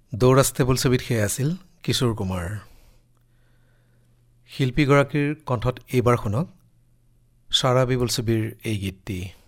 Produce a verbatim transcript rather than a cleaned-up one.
দৌৰাস্তে বোলছবিত সেয়া আছিল কিশোৰ কুমাৰ। শিল্পীগৰাকীৰ কণ্ঠত এইবাৰ শুনক চাৰাবি বোলছবিৰ এই গীতটি।